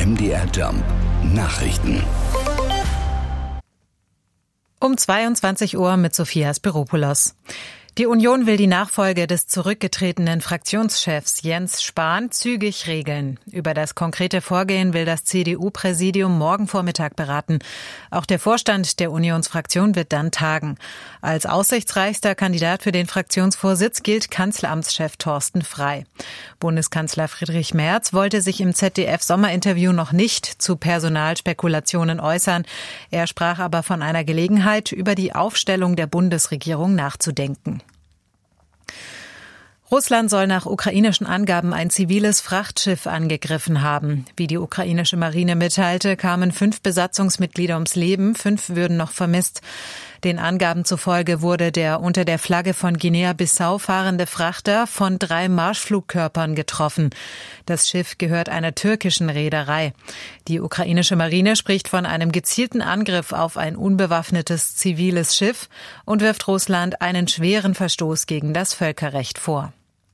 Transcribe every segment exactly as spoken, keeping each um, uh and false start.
M D R Jump Nachrichten. Um zweiundzwanzig Uhr mit Sophia Spiropoulos. Die Union will die Nachfolge des zurückgetretenen Fraktionschefs Jens Spahn zügig regeln. Über das konkrete Vorgehen will das C D U-Präsidium morgen Vormittag beraten. Auch der Vorstand der Unionsfraktion wird dann tagen. Als aussichtsreichster Kandidat für den Fraktionsvorsitz gilt Kanzleramtschef Thorsten Frey. Bundeskanzler Friedrich Merz wollte sich im Z D F-Sommerinterview noch nicht zu Personalspekulationen äußern. Er sprach aber von einer Gelegenheit, über die Aufstellung der Bundesregierung nachzudenken. Russland soll nach ukrainischen Angaben ein ziviles Frachtschiff angegriffen haben. Wie die ukrainische Marine mitteilte, kamen fünf Besatzungsmitglieder ums Leben, fünf würden noch vermisst. Den Angaben zufolge wurde der unter der Flagge von Guinea-Bissau fahrende Frachter von drei Marschflugkörpern getroffen. Das Schiff gehört einer türkischen Reederei. Die ukrainische Marine spricht von einem gezielten Angriff auf ein unbewaffnetes ziviles Schiff und wirft Russland einen schweren Verstoß gegen das Völkerrecht vor.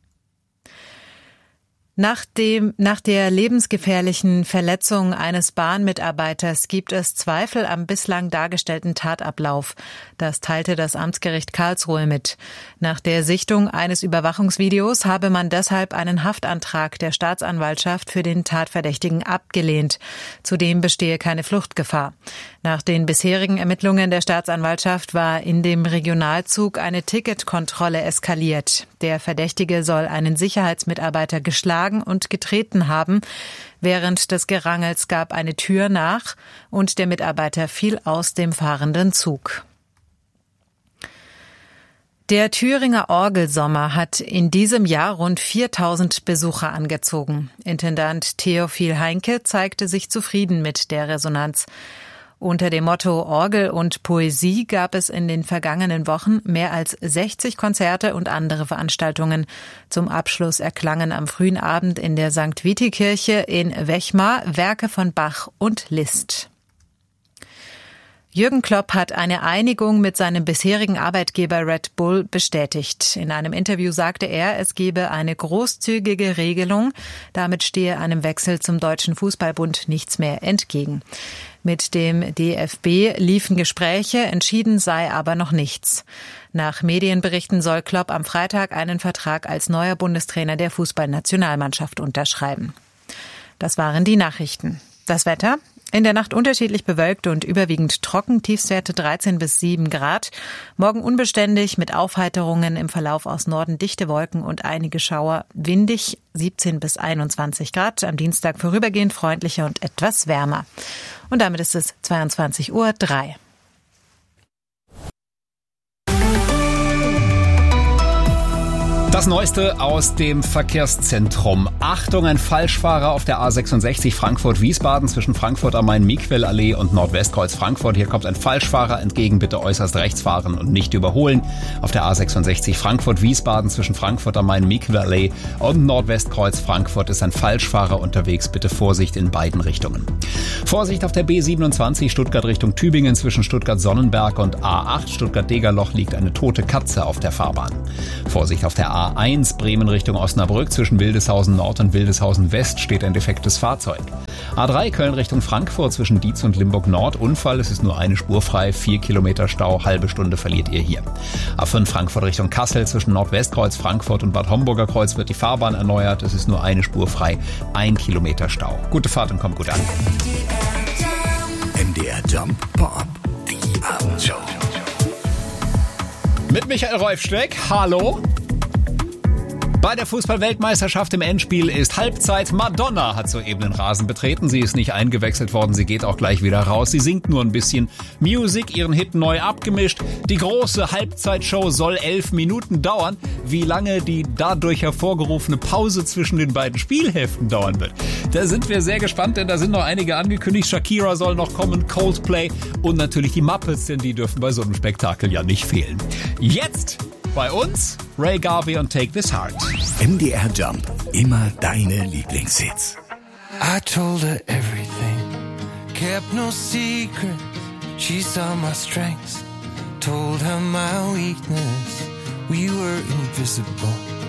Nach dem, nach der lebensgefährlichen Verletzung eines Bahnmitarbeiters gibt es Zweifel am bislang dargestellten Tatablauf. Das teilte das Amtsgericht Karlsruhe mit. Nach der Sichtung eines Überwachungsvideos habe man deshalb einen Haftantrag der Staatsanwaltschaft für den Tatverdächtigen abgelehnt. Zudem bestehe keine Fluchtgefahr. Nach den bisherigen Ermittlungen der Staatsanwaltschaft war in dem Regionalzug eine Ticketkontrolle eskaliert. Der Verdächtige soll einen Sicherheitsmitarbeiter geschlagen und getreten haben. Während des Gerangels gab eine Tür nach und der Mitarbeiter fiel aus dem fahrenden Zug. Der Thüringer Orgelsommer hat in diesem Jahr rund viertausend Besucher angezogen. Intendant Theophil Heinke zeigte sich zufrieden mit der Resonanz. Unter dem Motto Orgel und Poesie gab es in den vergangenen Wochen mehr als sechzig Konzerte und andere Veranstaltungen. Zum Abschluss erklangen am frühen Abend in der Sankt Viti-Kirche in Wechmar Werke von Bach und Liszt. Jürgen Klopp hat eine Einigung mit seinem bisherigen Arbeitgeber Red Bull bestätigt. In einem Interview sagte er, es gebe eine großzügige Regelung. Damit stehe einem Wechsel zum Deutschen Fußballbund nichts mehr entgegen. Mit dem D F B liefen Gespräche, entschieden sei aber noch nichts. Nach Medienberichten soll Klopp am Freitag einen Vertrag als neuer Bundestrainer der Fußballnationalmannschaft unterschreiben. Das waren die Nachrichten. Das Wetter? In der Nacht unterschiedlich bewölkt und überwiegend trocken, Tiefstwerte dreizehn bis sieben Grad. Morgen unbeständig mit Aufheiterungen im Verlauf aus Norden, dichte Wolken und einige Schauer. Windig siebzehn bis einundzwanzig Grad. Am Dienstag vorübergehend freundlicher und etwas wärmer. Und damit ist es zweiundzwanzig Uhr drei. Das Neueste aus dem Verkehrszentrum. Achtung, ein Falschfahrer auf der A sechsundsechzig Frankfurt-Wiesbaden zwischen Frankfurt am Main-Miquel-Allee und Nordwestkreuz Frankfurt. Hier kommt ein Falschfahrer entgegen, bitte äußerst rechts fahren und nicht überholen. Auf der A sechsundsechzig Frankfurt-Wiesbaden zwischen Frankfurt am Main-Miquel-Allee und Nordwestkreuz Frankfurt ist ein Falschfahrer unterwegs, bitte Vorsicht in beiden Richtungen. Vorsicht auf der B siebenundzwanzig Stuttgart Richtung Tübingen zwischen Stuttgart-Sonnenberg und A acht Stuttgart-Degerloch liegt eine tote Katze auf der Fahrbahn. Vorsicht auf der A A eins Bremen Richtung Osnabrück zwischen Wildeshausen Nord und Wildeshausen West steht ein defektes Fahrzeug. A drei Köln Richtung Frankfurt zwischen Dietz und Limburg Nord Unfall, es ist nur eine Spur frei, vier Kilometer Stau, halbe Stunde verliert ihr hier. A fünf Frankfurt Richtung Kassel zwischen Nordwestkreuz Frankfurt und Bad Homburger Kreuz wird die Fahrbahn erneuert, es ist nur eine Spur frei, ein Kilometer Stau. Gute Fahrt und kommt gut an. M D R Jump Pop, die Abendshow. Mit Michael Reufsteck, hallo. Bei der Fußball-Weltmeisterschaft im Endspiel ist Halbzeit. Madonna hat soeben den Rasen betreten. Sie ist nicht eingewechselt worden, sie geht auch gleich wieder raus. Sie singt nur ein bisschen Music, ihren Hit neu abgemischt. Die große Halbzeitshow soll elf Minuten dauern. Wie lange die dadurch hervorgerufene Pause zwischen den beiden Spielhälften dauern wird, da sind wir sehr gespannt, denn da sind noch einige angekündigt. Shakira soll noch kommen, Coldplay und natürlich die Muppets, denn die dürfen bei so einem Spektakel ja nicht fehlen. Jetzt bei uns Ray Garvey und Take This Heart. M D R Jump, immer deine Lieblingshits. I told her everything, kept no secret. She saw my strengths, told her my weakness. We were invisible,